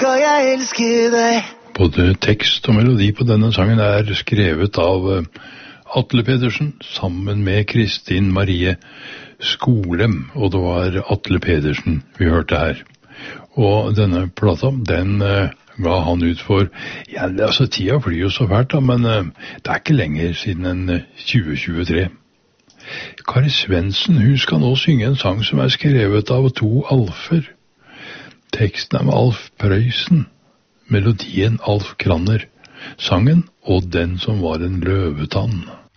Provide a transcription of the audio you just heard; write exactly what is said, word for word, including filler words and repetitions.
skal jeg elske deg. Både tekst og melodi på denne sangen er skrevet av Atle Pedersen sammen med Kristin Marie Skolem, og det var Atle Pedersen vi hørte her. Og denne plata, den uh, ga han ut for, ja, altså tida flyr jo så fælt da, men uh, det er ikke lenger siden en uh, tjue tjuetre. Kari Svendsen, hun skal nå synge en sang som er skrevet av to alfer. Teksten er med Alf Prøysen, melodien Alf Kranner, sangen Og den som var en løvetann.